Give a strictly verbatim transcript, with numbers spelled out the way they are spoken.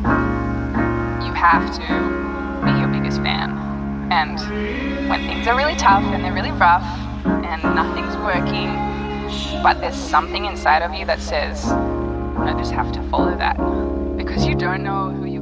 you have to be your biggest fan. And when things are really tough and they're really rough and nothing's working, but there's something inside of you that says, I just have to follow that, because you don't know who you